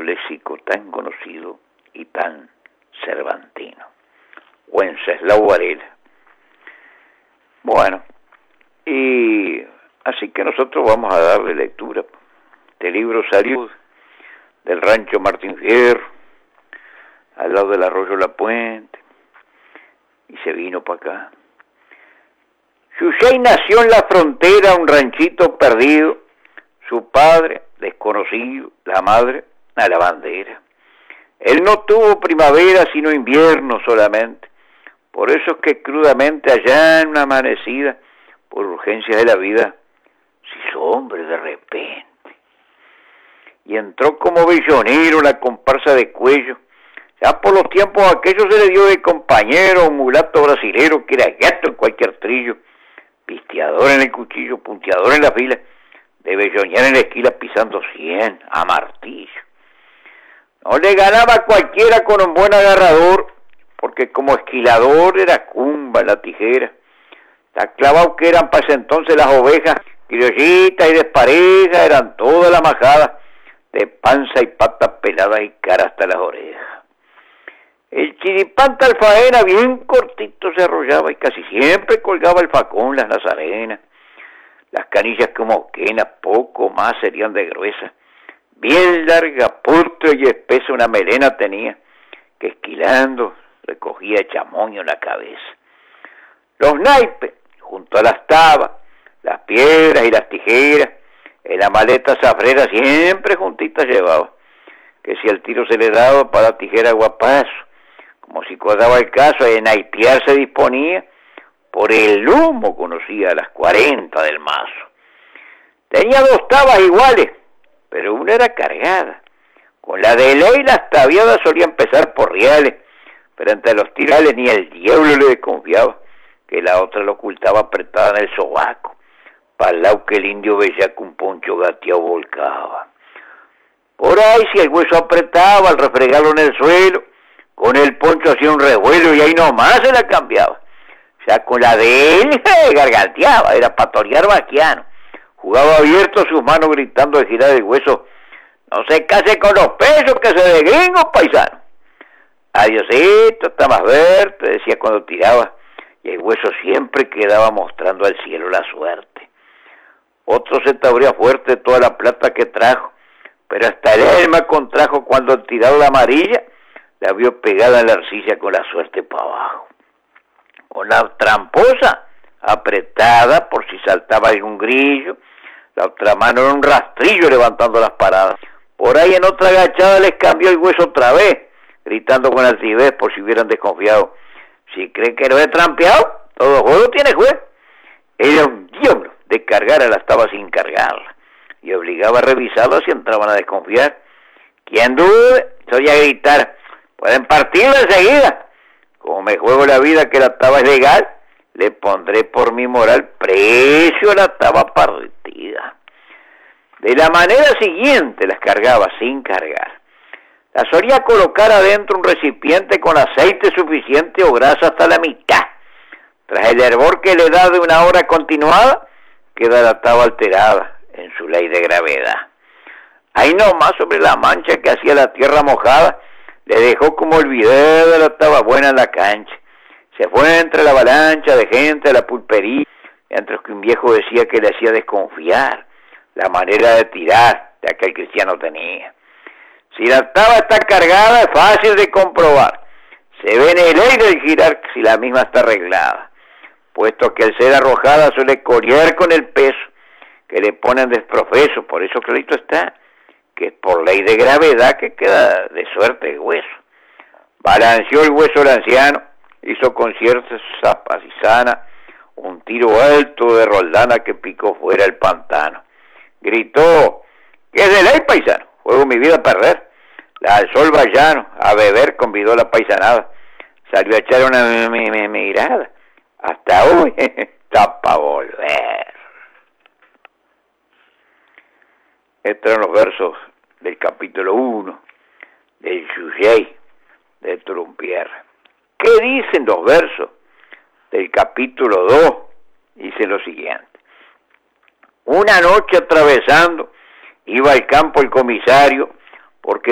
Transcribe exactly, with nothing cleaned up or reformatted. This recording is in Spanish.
su léxico tan conocido y tan cervantino. Wenceslao Varela. Bueno, y así que nosotros vamos a darle lectura. Este libro salió del rancho Martín Fierro, al lado del arroyo La Puente, y se vino para acá. Xuxey nació en la frontera, un ranchito perdido, su padre desconocido, la madre a la bandera. Él no tuvo primavera sino invierno solamente, por eso es que crudamente allá en una amanecida, por urgencias de la vida, se hizo hombre de repente. Y entró como bellonero en la comparsa de Cuello. Ya por los tiempos aquellos se le dio de compañero, un mulato brasilero que era gato en cualquier trillo, pisteador en el cuchillo, punteador en la fila, de bellonear en la esquila pisando cien a martillo. No le ganaba a cualquiera con un buen agarrador, porque como esquilador era cumba en la tijera. Está clavado que eran para ese entonces las ovejas, criollitas y desparejas, eran toda la majada, de panza y patas peladas y cara hasta las orejas. El chiripán tal faena bien cortito se arrollaba y casi siempre colgaba el facón, las nazarenas. Las canillas como quenas, poco más serían de gruesa. Bien larga, putre y espesa una melena tenía, que esquilando recogía chamoño en la cabeza. Los naipes, junto a las tabas, las piedras y las tijeras, en la maleta zafrera siempre juntitas llevaba, que si el tiro se le daba para la tijera guapazo, como si codaba el caso, en naipear se disponía, por el humo conocía a las cuarenta del mazo. Tenía dos tabas iguales, pero una era cargada. Con la de ley las tabiadas solían empezar por reales, pero entre los tirales ni el diablo le desconfiaba, que la otra lo ocultaba apretada en el sobaco, para el lado que el indio bellaco un poncho gateado volcaba. Por ahí si el hueso apretaba al refregarlo en el suelo, con el poncho hacía un revuelo y ahí nomás se la cambiaba. O sea, con la de él garganteaba, era para torear vaquiano. Jugaba abierto sus manos gritando de girar el hueso: no se case con los pesos, que se de gringos paisano. Adiosito, está más verde, decía cuando tiraba, y el hueso siempre quedaba mostrando al cielo la suerte. Otro se tabría fuerte toda la plata que trajo, pero hasta el alma contrajo cuando al tirar la amarilla la vio pegada en la arcilla con la suerte para abajo. Con la tramposa apretada por si saltaba algún grillo, la otra mano era un rastrillo levantando las paradas. Por ahí en otra agachada les cambió el hueso otra vez, gritando con altivez por si hubieran desconfiado: si creen que no he trampeado, todo juego tiene juez. Era un diablo de cargar a las tabas sin cargarla, y obligaba a revisarlas si entraban a desconfiar. Quien dude, soy a gritar: pueden partirla enseguida. Como me juego la vida que la taba es legal, le pondré por mi moral precio a la taba partida. De la manera siguiente las cargaba sin cargar. Las solía colocar adentro un recipiente con aceite suficiente o grasa hasta la mitad. Tras el hervor que le da de una hora continuada, queda la taba alterada en su ley de gravedad. Ahí nomás sobre la mancha que hacía la tierra mojada, le dejó como el video de la taba buena en la cancha. Se fue entre la avalancha de gente a la pulpería, mientras que un viejo decía que le hacía desconfiar la manera de tirar de aquel cristiano tenía. Si la taba está cargada es fácil de comprobar. Se ve en el aire del girar si la misma está arreglada, puesto que al ser arrojada suele corear con el peso que le ponen desprofeso. Por eso clarito está que es por ley de gravedad que queda de suerte el hueso. Balanceó el hueso el anciano, hizo con cierta zapacizana un tiro alto de roldana que picó fuera el pantano. Gritó: ¿qué es de ley, paisano? Juego mi vida a perder. La alzó el vallano, a beber convidó la paisanada. Salió a echar una mi, mi, mirada. Hasta hoy está para volver. Estos eran los versos del capítulo uno del Xuxey de Turumpierre. ¿Qué dicen los versos del capítulo dos? Dice lo siguiente: una noche atravesando, iba al campo el comisario, porque